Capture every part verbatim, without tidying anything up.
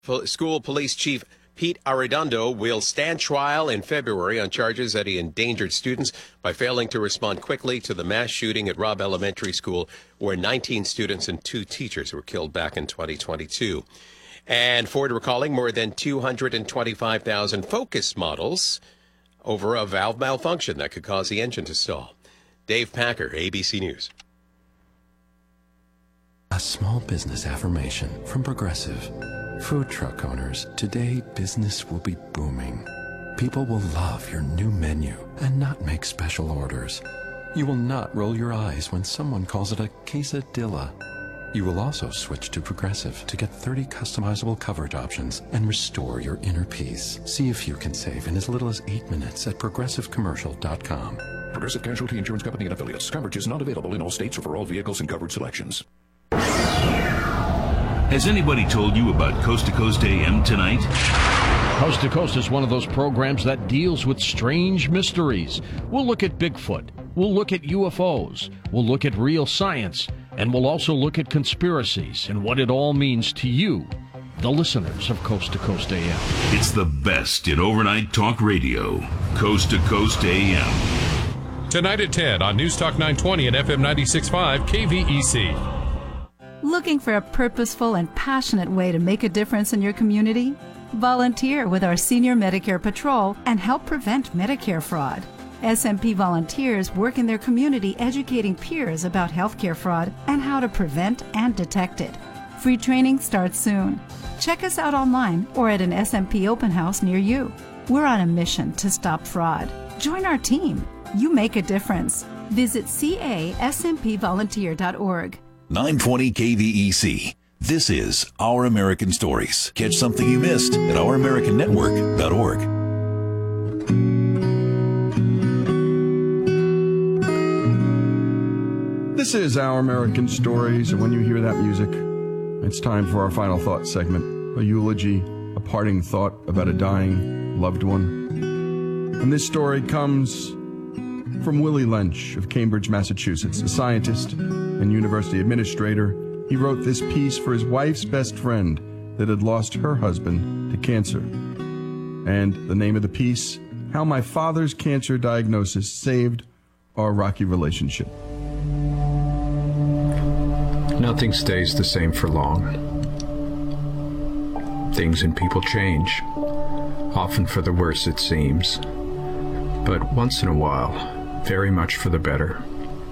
School Police Chief Pete Arredondo will stand trial in February on charges that he endangered students by failing to respond quickly to the mass shooting at Robb Elementary School, where nineteen students and two teachers were killed back in twenty twenty-two. And Ford recalling more than two hundred twenty-five thousand Focus models over a valve malfunction that could cause the engine to stall. Dave Packer, A B C News. A small business affirmation from Progressive. Food truck owners, today business will be booming. People will love your new menu and not make special orders. You will not roll your eyes when someone calls it a quesadilla. You will also switch to Progressive to get thirty customizable coverage options and restore your inner peace. See if you can save in as little as eight minutes at progressive commercial dot com. Progressive Casualty Insurance Company and Affiliates. Coverage is not available in all states or for all vehicles and covered selections. Has anybody told you about Coast to Coast A M tonight? Coast to Coast is one of those programs that deals with strange mysteries. We'll look at Bigfoot. We'll look at U F Os. We'll look at real science. And we'll also look at conspiracies and what it all means to you, the listeners of Coast to Coast A M. It's the best in overnight talk radio. Coast to Coast A M. Tonight at ten on News Talk nine twenty and F M ninety-six point five K V E C. Looking for a purposeful and passionate way to make a difference in your community? Volunteer with our Senior Medicare Patrol and help prevent Medicare fraud. S M P volunteers work in their community educating peers about healthcare fraud and how to prevent and detect it. Free training starts soon. Check us out online or at an S M P open house near you. We're on a mission to stop fraud. Join our team. You make a difference. Visit C A S M P volunteer dot org. nine twenty K V E C. This is Our American Stories. Catch something you missed at our american network dot org. This is Our American Stories, and when you hear that music, it's time for our final thought segment, a eulogy, a parting thought about a dying loved one. And this story comes from Willie Lench of Cambridge, Massachusetts, a scientist and university administrator. He wrote this piece for his wife's best friend that had lost her husband to cancer. And the name of the piece, How My Father's Cancer Diagnosis Saved Our Rocky Relationship. Nothing stays the same for long. Things and people change, often for the worse it seems, but once in a while, very much for the better.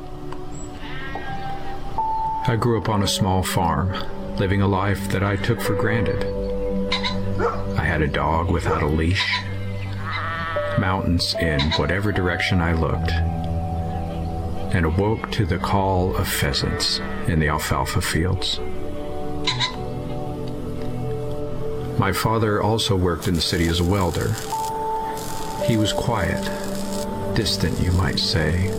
I grew up on a small farm, living a life that I took for granted. I had a dog without a leash, mountains in whatever direction I looked, and awoke to the call of pheasants in the alfalfa fields. My father also worked in the city as a welder. He was quiet, distant, you might say.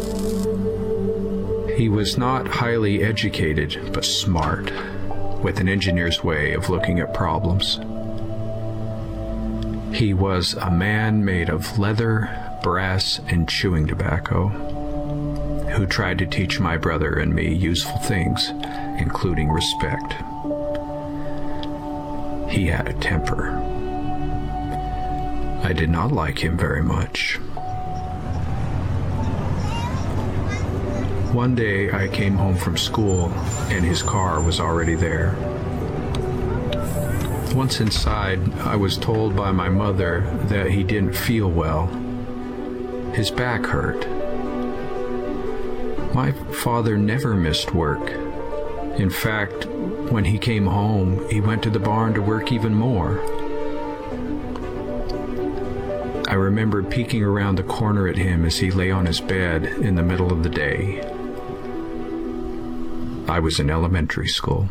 He was not highly educated, but smart, with an engineer's way of looking at problems. He was a man made of leather, brass, and chewing tobacco, who tried to teach my brother and me useful things, including respect. He had a temper. I did not like him very much. One day I came home from school and his car was already there. Once inside, I was told by my mother that he didn't feel well. His back hurt. My father never missed work. In fact, when he came home, he went to the barn to work even more. I remember peeking around the corner at him as he lay on his bed in the middle of the day. I was in elementary school.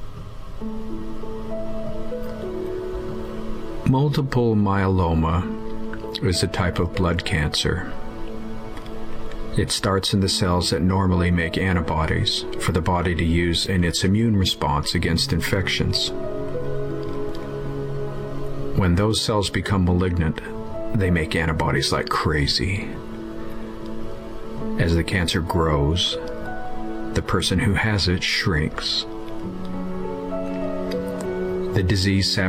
Multiple myeloma is a type of blood cancer. It starts in the cells that normally make antibodies for the body to use in its immune response against infections. When those cells become malignant, they make antibodies like crazy. As the cancer grows, the person who has it shrinks. The disease